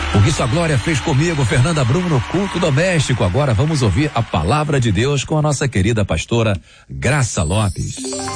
O que sua glória fez comigo, Fernanda Brum, no culto doméstico. Agora vamos ouvir a palavra de Deus com a nossa querida pastora Graça Lopes.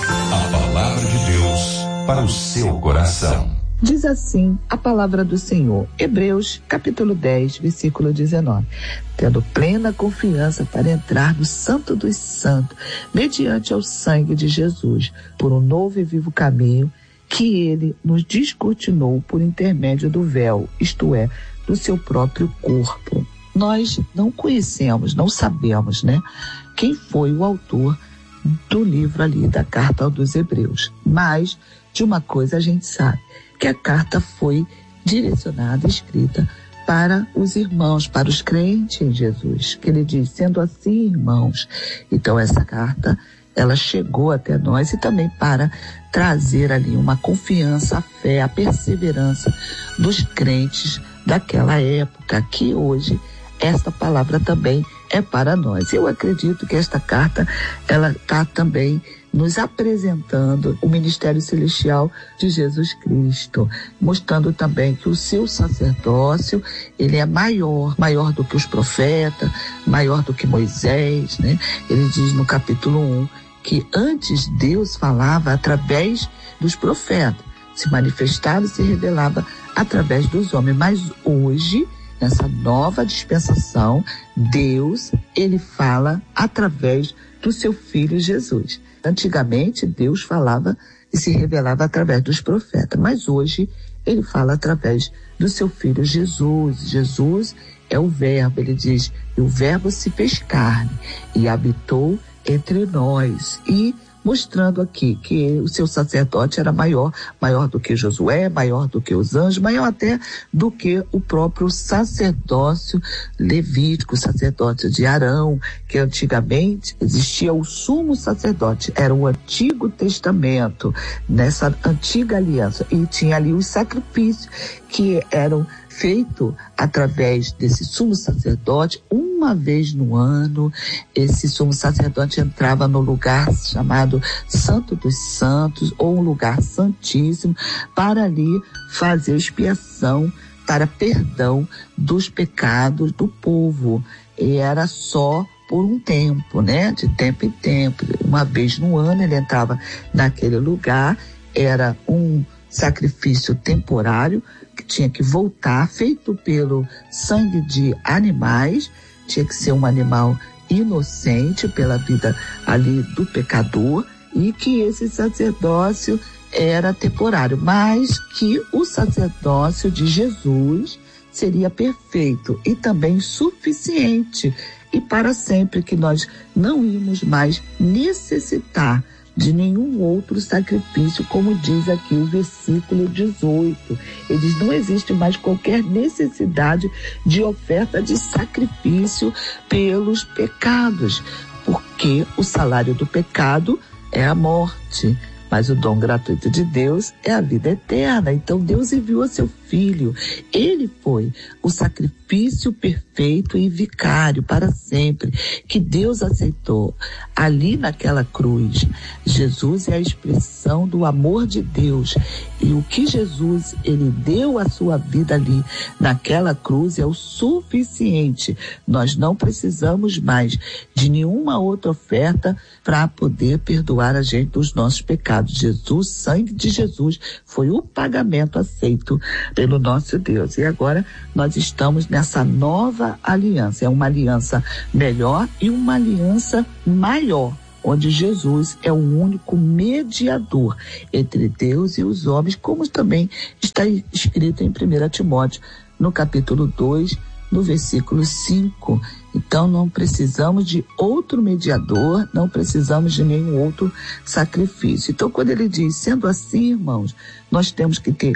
A palavra de Deus para o seu coração. Diz assim a palavra do Senhor, Hebreus capítulo 10, versículo 19. Tendo plena confiança para entrar no Santo dos Santos, mediante ao sangue de Jesus, por um novo e vivo caminho que ele nos descortinou por intermédio do véu, isto é, do seu próprio corpo. Nós não conhecemos, não sabemos, quem foi o autor do livro ali, da carta dos Hebreus. Mas de uma coisa a gente sabe, que a carta foi direcionada, escrita para os irmãos, para os crentes em Jesus. Que ele diz, sendo assim, irmãos. Então essa carta, ela chegou até nós e também para trazer ali uma confiança, a fé, a perseverança dos crentes daquela época, que hoje esta palavra também é para nós. Eu acredito que esta carta, ela está também nos apresentando o ministério celestial de Jesus Cristo, mostrando também que o seu sacerdócio, ele é maior do que os profetas, maior do que Moisés, Ele diz no capítulo 1 que antes Deus falava através dos profetas, se manifestava e se revelava através dos homens, mas hoje, nessa nova dispensação, Deus, ele fala através do seu Filho Jesus. Antigamente, Deus falava e se revelava através dos profetas, mas hoje ele fala através do seu Filho Jesus. Jesus é o Verbo, ele diz, e o Verbo se fez carne e habitou entre nós, e mostrando aqui que o seu sacerdote era maior do que Josué, maior do que os anjos, maior até do que o próprio sacerdócio levítico, o sacerdócio de Arão, que antigamente existia o sumo sacerdote, era o Antigo Testamento, nessa antiga aliança, e tinha ali os sacrifícios que eram feitos através desse sumo sacerdote. Uma vez no ano, esse sumo sacerdote entrava no lugar chamado Santo dos Santos, ou um lugar santíssimo, para ali fazer expiação, para perdão dos pecados do povo. E era só por um tempo, de tempo em tempo. Uma vez no ano ele entrava naquele lugar, era um sacrifício temporário, que tinha que voltar, feito pelo sangue de animais, tinha que ser um animal inocente pela vida ali do pecador, e que esse sacerdócio era temporário, mas que o sacerdócio de Jesus seria perfeito e também suficiente, e para sempre, que nós não íamos mais necessitar de nenhum outro sacrifício, como diz aqui o versículo 18. Ele diz, não existe mais qualquer necessidade de oferta de sacrifício pelos pecados, porque o salário do pecado é a morte, mas o dom gratuito de Deus é a vida eterna. Então Deus enviou seu Filho. Ele foi o sacrifício perfeito e vicário para sempre, que Deus aceitou ali naquela cruz. Jesus é a expressão do amor de Deus. E o que Jesus, ele deu a sua vida ali naquela cruz é o suficiente. Nós não precisamos mais de nenhuma outra oferta para poder perdoar a gente dos nossos pecados. Jesus, o sangue de Jesus foi o pagamento aceito pelo nosso Deus. E agora nós estamos nessa nova aliança. É uma aliança melhor e uma aliança maior, onde Jesus é o único mediador entre Deus e os homens, como também está escrito em 1 Timóteo, no capítulo 2, no versículo 5. Então não precisamos de outro mediador, não precisamos de nenhum outro sacrifício. Então quando ele diz, sendo assim, irmãos, nós temos que ter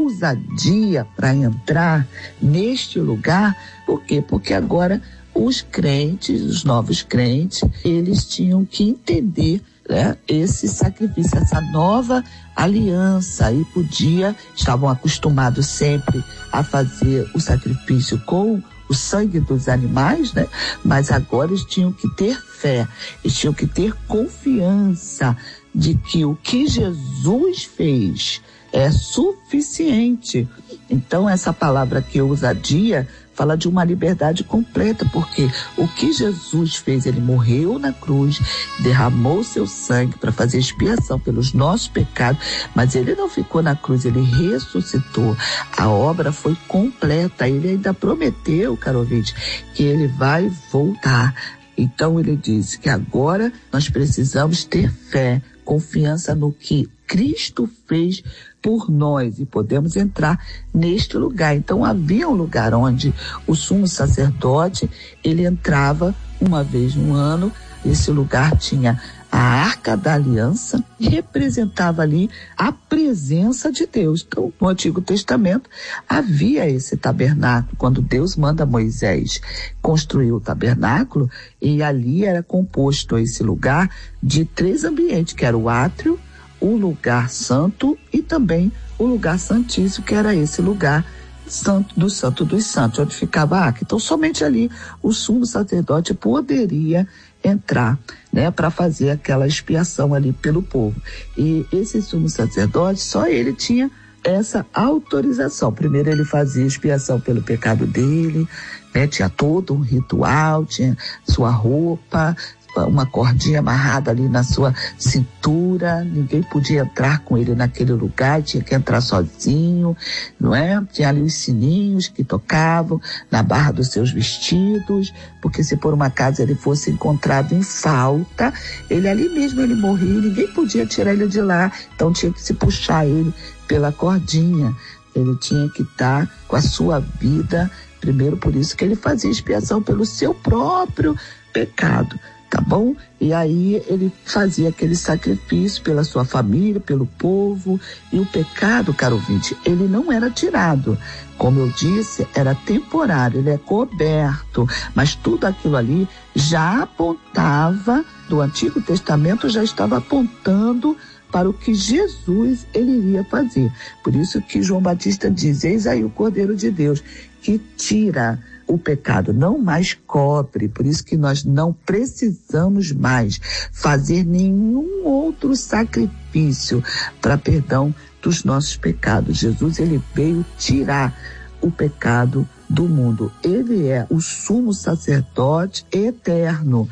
ousadia para entrar neste lugar. Por quê? Porque agora os crentes, os novos crentes, eles tinham que entender esse sacrifício, essa nova aliança, e estavam acostumados sempre a fazer o sacrifício com o sangue dos animais, mas agora eles tinham que ter fé, eles tinham que ter confiança de que o que Jesus fez é suficiente. Então essa palavra que ousadia fala de uma liberdade completa, porque o que Jesus fez, ele morreu na cruz, derramou seu sangue para fazer expiação pelos nossos pecados, mas ele não ficou na cruz, ele ressuscitou. A obra foi completa. Ele ainda prometeu, caro ouvinte, que ele vai voltar. Então ele disse que agora nós precisamos ter fé, confiança no que Cristo fez por nós, e podemos entrar neste lugar. Então havia um lugar onde o sumo sacerdote, ele entrava uma vez no ano. Esse lugar tinha a Arca da Aliança, que representava ali a presença de Deus. Então, no Antigo Testamento havia esse tabernáculo. Quando Deus manda Moisés construir o tabernáculo, e ali era composto esse lugar de 3 ambientes, que era o átrio, o lugar santo e também o lugar santíssimo, que era esse lugar santo dos santos, onde ficava a arca. Então somente ali o sumo sacerdote poderia entrar, né, para fazer aquela expiação ali pelo povo. E esse sumo sacerdote, só ele tinha essa autorização. Primeiro ele fazia expiação pelo pecado dele, né, tinha todo um ritual, tinha sua roupa, uma cordinha amarrada ali na sua cintura, ninguém podia entrar com ele naquele lugar, tinha que entrar sozinho, não é? Tinha ali os sininhos que tocavam na barra dos seus vestidos, porque se por uma acaso ele fosse encontrado em falta, ele ali mesmo ele morria, ninguém podia tirar ele de lá, então tinha que se puxar ele pela cordinha, ele tinha que estar com a sua vida, primeiro por isso que ele fazia expiação pelo seu próprio pecado. Tá bom? E aí ele fazia aquele sacrifício pela sua família, pelo povo, e o pecado, caro ouvinte, ele não era tirado. Como eu disse, era temporário, ele é coberto, mas tudo aquilo ali já apontava, do Antigo Testamento já estava apontando para o que Jesus ele iria fazer. Por isso que João Batista diz: eis aí o Cordeiro de Deus que tira o pecado, não mais cobre. Por isso que nós não precisamos mais fazer nenhum outro sacrifício para perdão dos nossos pecados. Jesus ele veio tirar o pecado do mundo. Ele é o sumo sacerdote eterno,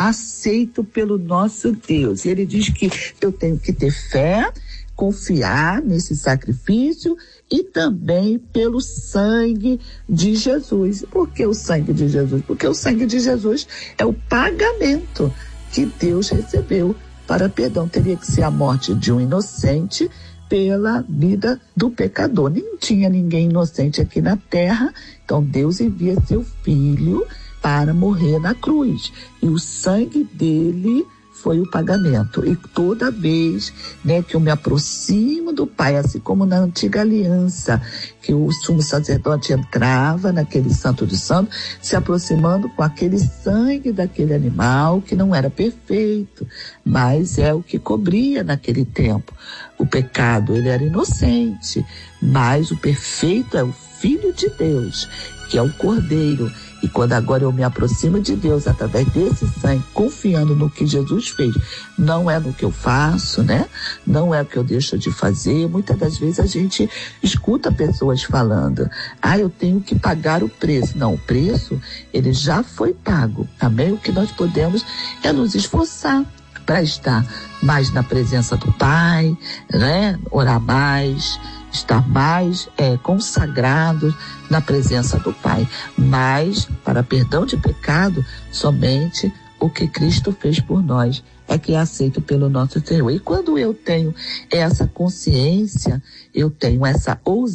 aceito pelo nosso Deus. Ele diz que eu tenho que ter fé, confiar nesse sacrifício e também pelo sangue de Jesus. Por que o sangue de Jesus? Porque o sangue de Jesus é o pagamento que Deus recebeu para perdão. Teria que ser a morte de um inocente pela vida do pecador. Nem tinha ninguém inocente aqui na terra, então Deus envia seu filho para morrer na cruz. E o sangue dele foi o pagamento. E toda vez, né, que eu me aproximo do Pai, assim como na antiga aliança, que o sumo sacerdote entrava naquele santo dos santos, se aproximando com aquele sangue daquele animal que não era perfeito, mas é o que cobria naquele tempo. O pecado, ele era inocente, mas o perfeito é o Filho de Deus, que é o Cordeiro. E quando agora eu me aproximo de Deus através desse sangue, confiando no que Jesus fez, não é no que eu faço, né? Não é o que eu deixo de fazer. Muitas das vezes a gente escuta pessoas falando: eu tenho que pagar o preço. Não, o preço, ele já foi pago. Amém? O que nós podemos é nos esforçar para estar mais na presença do Pai, né? Orar mais, estar mais consagrados na presença do Pai. Mas, para perdão de pecado, somente o que Cristo fez por nós é que é aceito pelo nosso Senhor. E quando eu tenho essa consciência, eu tenho essa ousadia,